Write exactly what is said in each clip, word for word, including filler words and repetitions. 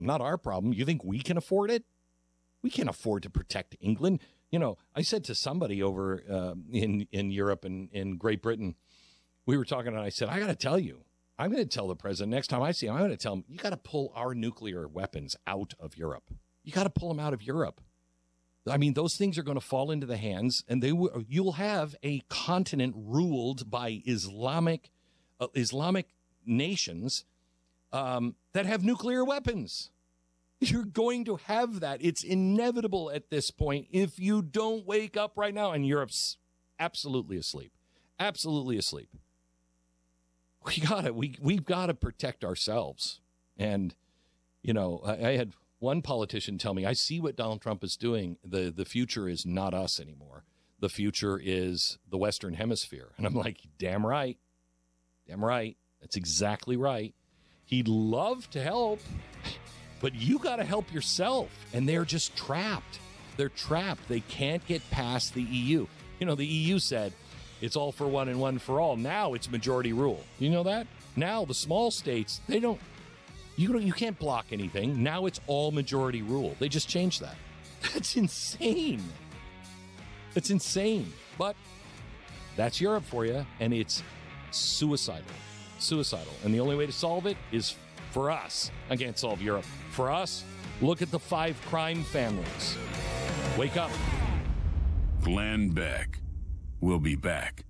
Not our problem. You think we can afford it? We can't afford to protect England. You know, I said to somebody over uh, in, in Europe and in Great Britain, we were talking, and I said, I got to tell you, I'm going to tell the president next time I see him, I'm going to tell him, you got to pull our nuclear weapons out of Europe. You got to pull them out of Europe. I mean, those things are going to fall into the hands, and they will, you'll have a continent ruled by Islamic uh, Islamic nations um, that have nuclear weapons. You're going to have that. It's inevitable at this point if you don't wake up right now. And Europe's absolutely asleep. Absolutely asleep. We got to, we, we've got to protect ourselves. And, you know, I, I had one politician tell me, I see what Donald Trump is doing. The, the future is not us anymore. The future is the Western Hemisphere. And I'm like, damn right. Damn right. That's exactly right. He'd love to help. But you got to help yourself, and they're just trapped. They're trapped. They can't get past the E U. You know, the E U said it's all for one and one for all. Now it's majority rule. You know that? Now the small states, they don't, you don't, you can't block anything. Now it's all majority rule. They just changed that. That's insane. That's insane. But that's Europe for you, and it's suicidal. Suicidal. And the only way to solve it is for us. I can't solve Europe. For us, look at the five crime families. Wake up. Glenn Beck. We'll be back.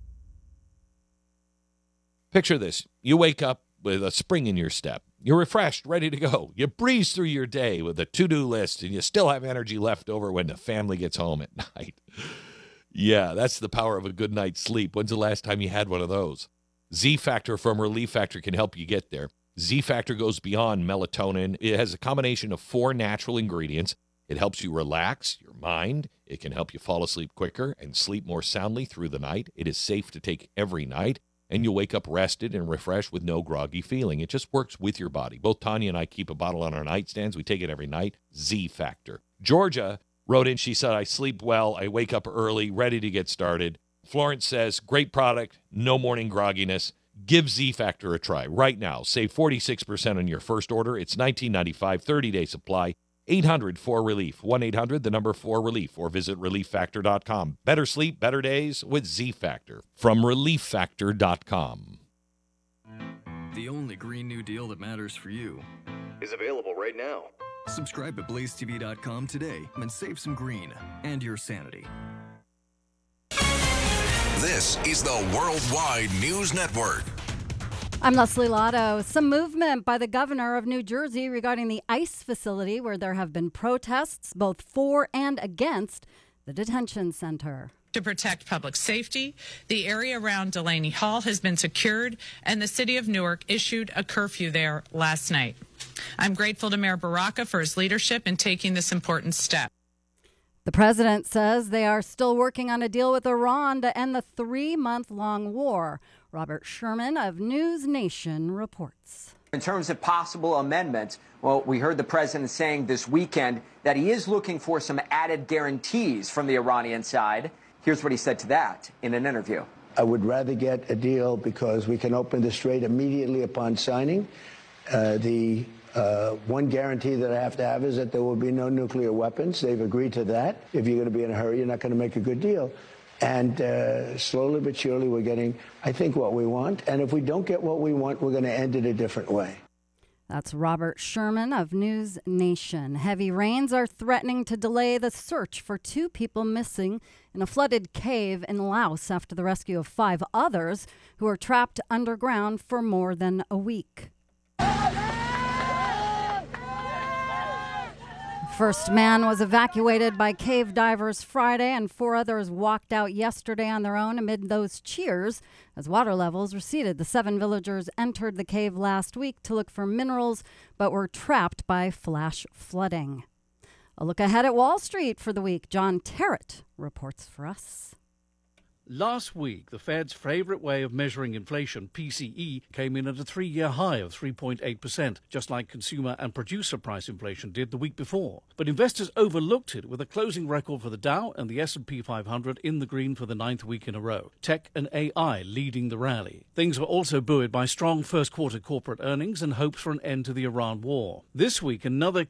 Picture this. You wake up with a spring in your step. You're refreshed, ready to go. You breeze through your day with a to-do list, and you still have energy left over when the family gets home at night. Yeah, that's the power of a good night's sleep. When's the last time you had one of those? Z-Factor from Relief Factor can help you get there. Z-Factor goes beyond melatonin. It has a combination of four natural ingredients. It helps you relax your mind. It can help you fall asleep quicker and sleep more soundly through the night. It is safe to take every night, and you'll wake up rested and refreshed with no groggy feeling. It just works with your body. Both Tanya and I keep a bottle on our nightstands. We take it every night. Z-Factor. Georgia wrote in, she said, I sleep well. I wake up early, ready to get started. Florence says, great product, no morning grogginess. Give Z-Factor a try right now. Save forty-six percent on your first order. It's nineteen ninety-five dollars, thirty-day supply. eight hundred four relief. one eight hundred, the number four relief, or visit relief factor dot com. Better sleep, better days with Z-Factor from relief factor dot com. The only Green New Deal that matters for you is available right now. Subscribe at blaze t v dot com today and save some green and your sanity. This is the Worldwide News Network. I'm Leslie Lotto. Some movement by the governor of New Jersey regarding the ICE facility where there have been protests both for and against the detention center. To protect public safety, the area around Delaney Hall has been secured, and the city of Newark issued a curfew there last night. I'm grateful to Mayor Baraka for his leadership in taking this important step. The president says they are still working on a deal with Iran to end the three-month-long war. Robert Sherman of News Nation reports. In terms of possible amendments, well, we heard the president saying this weekend that he is looking for some added guarantees from the Iranian side. Here's what he said to that in an interview. I would rather get a deal because we can open the strait immediately upon signing. Uh, the uh, one guarantee that I have to have is that there will be no nuclear weapons. They've agreed to that. If you're going to be in a hurry, you're not going to make a good deal. And uh, slowly but surely, we're getting, I think, what we want. And if we don't get what we want, we're going to end it a different way. That's Robert Sherman of News Nation. Heavy rains are threatening to delay the search for two people missing in a flooded cave in Laos after the rescue of five others who are trapped underground for more than a week. First man was evacuated by cave divers Friday, and four others walked out yesterday on their own amid those cheers as water levels receded. The seven villagers entered the cave last week to look for minerals, but were trapped by flash flooding. A look ahead at Wall Street for the week. John Terrett reports for us. Last week, the Fed's favorite way of measuring inflation, P C E, came in at a three-year high of three point eight percent, just like consumer and producer price inflation did the week before. But investors overlooked it with a closing record for the Dow and the S and P five hundred in the green for the ninth week in a row. Tech and A I leading the rally. Things were also buoyed by strong first-quarter corporate earnings and hopes for an end to the Iran war. This week, another